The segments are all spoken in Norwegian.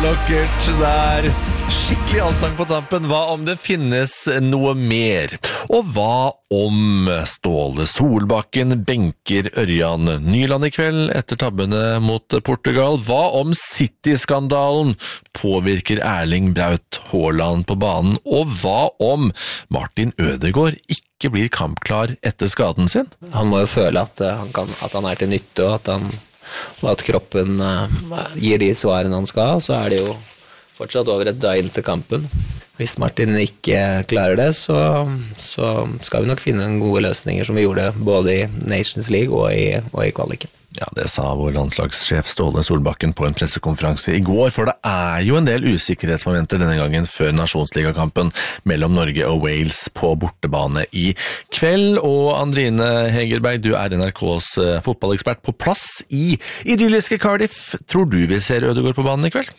vakkert der. Skikkelig allsang på tampen. Hva om det finnes noe mer? Og hva om Ståle Solbakken benker Ørjan Nyland i kveld etter tabbene mot Portugal? Hva om City-skandalen påvirker Erling Braut Haaland på banen? Og hva om Martin Ødegaard ikke blir kampklar etter skaden sin? Han må jo føle at han er til nytte, og at kroppen gir de svarene han skal, så er det jo fortsatt over et døgn til kampen. Hvis Martin ikke klarer det, så skal vi nok finne gode løsninger som vi gjorde både i Nations League og i kvaliken. Ja, det sa vår landslagssjef Ståle Solbakken på en pressekonferanse i går, for det er jo en del usikkerhetsmomenter denne gangen før nasjonsligakampen mellom Norge og Wales på bortebane i kveld. Og Andrine Hegerberg, du er NRKs fotballekspert på plass i idylliske Cardiff. Tror du vi ser Ødegaard på banen i kveld?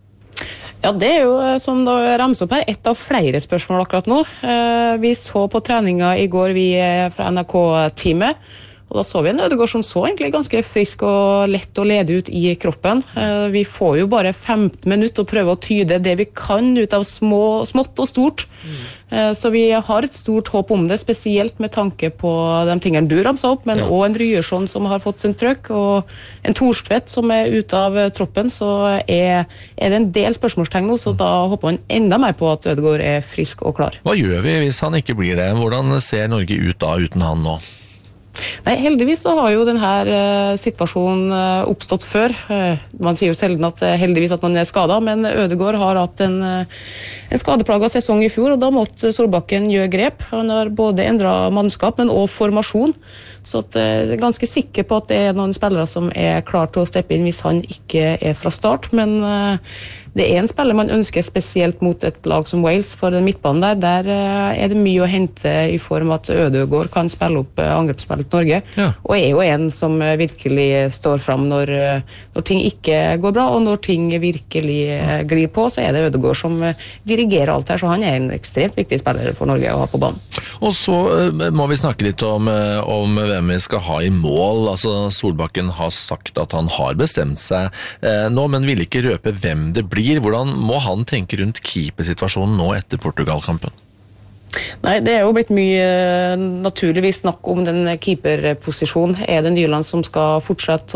Ja, det er jo, som da ramser opp her, et av flere spørsmål akkurat nå. Vi så på treninga i går, vi fra NRK-teamet, og da så vi en Ødegaard som så egentlig ganske frisk og lett å lede ut i kroppen. Vi får jo bare 15 minutter å prøve å tyde det vi kan ut av smått og stort. Så vi har et stort håp om det, spesielt med tanke på de tingene du ramset opp, men også en Ryerson som har fått sin trøkk, og en Thorstvedt som er ute av troppen, så er det en del spørsmålstegn nå, så da håper man enda mer på at Ødegaard er frisk og klar. Hva gjør vi hvis han ikke blir det? Hvordan ser Norge ut da uten han nå? Nei, heldigvis så har jo denne situasjonen oppstått før. Man sier jo sjelden at heldigvis at man er skadet, men Ødegaard har hatt en skadeplaget sesong i fjor, og da måtte Solbakken gjøre grep. Han har både endret mannskap, men også formasjon. Så jeg er ganske sikker på at det er noen spillere som er klar til å steppe inn hvis han ikke er fra start, men det er en spiller man ønsker spesielt mot et lag som Wales, for den midtbanen der er det mye å hente i form at Ødegaard kan spille opp angrepsspillet til Norge, og er jo en som virkelig står frem når ting ikke går bra, og når ting virkelig glir på, så er det Ødegaard som dirigerer alt her, så han er en ekstremt viktig spiller for Norge å ha på banen. Og så må vi snakke litt om hvem vi skal ha i mål. Altså, Solbakken har sagt at han har bestemt seg nå, men vil ikke røpe hvem det blir. Hvordan må han tenke rundt keepersituasjonen nå etter Portugal-kampen? Nei, det er jo blitt mye naturligvis snakk om den keeperposisjonen. Er det Nyland som skal fortsette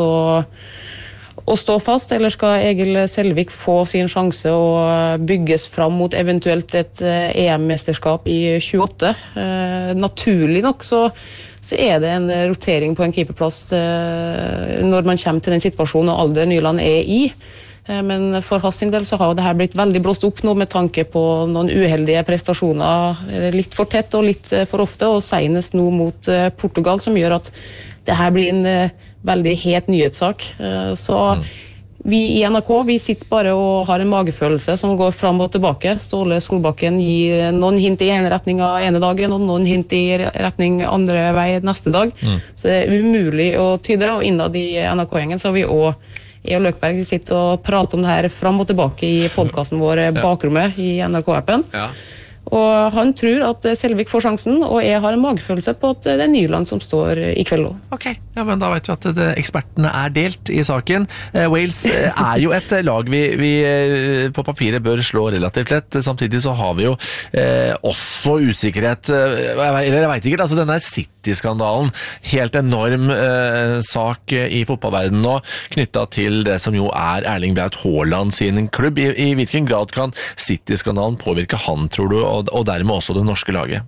å stå fast, eller skal Egil Selvik få sin sjanse og bygges fram mot eventuelt et EM-mesterskap i 28? Naturlig nok så er det en rotering på en keeperplass når man kommer til den situasjonen og alder Nyland er i. Men for hans del så har det her blitt veldig blåst opp nå med tanke på noen uheldige prestasjoner, litt for tett og litt for ofte, og senest nå mot Portugal, som gjør at det her blir en veldig het nyhetssak. Så vi i NRK, vi sitter bare og har en magefølelse som går fram og tilbake. Ståle Solbakken gir noen hint i ene retning av ene dagen, og noen hint i retning andre vei neste dag. Så det er umulig å tyde, og innad i NRK-gjengen så har vi også jeg og Løkberg sitter og prater om det her fram og tilbake i podcasten vår Bakrommet i NRK-appen. Og han tror at Selvik får sjansen, og jeg har en magefølelse på at det er Nyland som står i kveld også. Ok, ja, men da vet vi at ekspertene er delt i saken. Wales er jo et lag vi på papiret bør slå relativt lett. Samtidig så har vi jo også usikkerhet, eller jeg vet ikke, altså denne City-skandalen, helt enorm sak i fotballverdenen nå, knyttet til det som jo er Erling Braut Haaland sin klubb. I hvilken grad kan City-skandalen påvirke han, tror du, og dermed også det norske laget?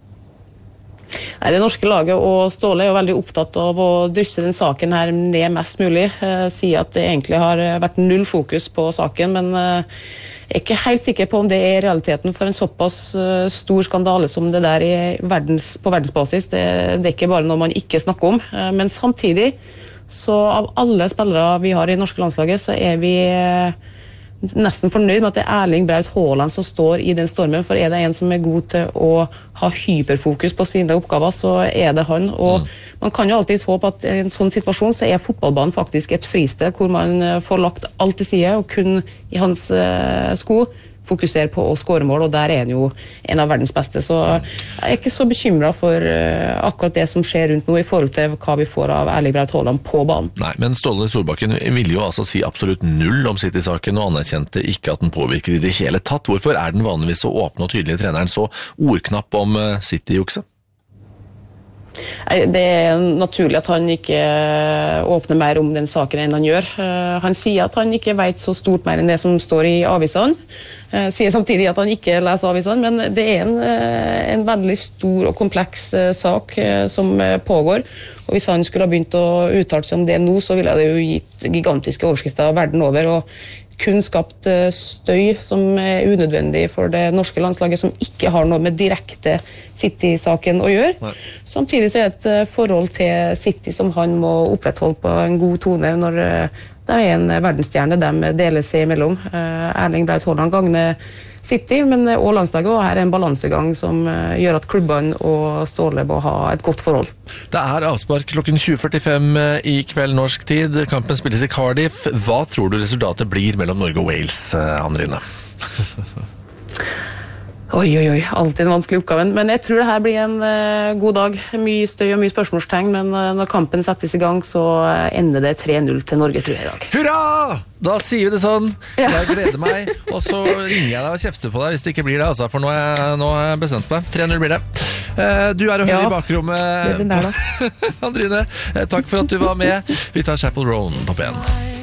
Nei, det norske laget og Ståle er jo veldig opptatt av å drysse den saken her ned mest mulig. Sier at det egentlig har vært null fokus på saken, men jeg er ikke helt sikker på om det er realiteten for en såpass stor skandale som det der på verdensbasis. Det er ikke bare noe man ikke snakker om, men samtidig så av alle spillere vi har i norske landslaget så er vi nesten fornøyd med at det er Erling Braut Haaland som står i den stormen, for er det en som er god til å ha hyperfokus på sine oppgaver, så er det han, og man kan jo alltid håpe at i en sånn situasjon så er fotballbanen faktisk et fristed hvor man får lagt alt til side, og kun i hans sko fokusere på å skåre mål, og der er han jo en av verdens beste. Så jeg er ikke så bekymret for akkurat det som skjer rundt nå i forhold til hva vi får av Erling Braut Haaland på banen. Nei, men Ståle Solbakken ville jo altså si absolutt null om City-saken og anerkjente ikke at den påvirker i det hele tatt. Hvorfor er den vanligvis så åpne og tydelige treneren så ordknapp om City-jukset? Det er naturlig at han ikke åpner mer om den saken enn han gjør. Han sier at han ikke vet så stort mer enn det som står i avisene. Sier samtidig at han ikke leser avisene, men det er en veldig stor og kompleks sak som pågår. Og hvis han skulle ha begynt å uttale seg om det nå, så ville det jo gitt gigantiske overskrifter verden over, og kun skapt støy som er unødvendig for det norske landslaget, som ikke har noe med direkte City-saken å gjøre. Nei. Samtidig så er det et forhold til City som han må opprettholde på en god tone når de er en verdensstjerne de deler seg imellom. Erling Braut Haaland gagner City, men også landslaget, og her er en balansegang som gjør at klubbene og Ståle må ha et godt forhold. Det er avspark klokken 20:45 i kveld norsk tid. Kampen spilles i Cardiff. Hva tror du resultatet blir mellom Norge og Wales, Anne-Rine? Oi, alltid en vanskelig oppgave, men jeg tror det her blir en god dag. Mye støy og mye spørsmålstegn, men når kampen settes i gang, så ender det 3-0 til Norge, tror jeg i dag. Hurra! Da sier vi det sånn. Ja. Jeg gleder meg, og så ringer jeg deg og kjefter på deg hvis det ikke blir det, altså, for nå har jeg bestemt meg. 3-0 blir det. Du er jo her i bakrommet. Det er den der da. Anne-Rine, takk for at du var med. Vi tar Chapel Roan på P1.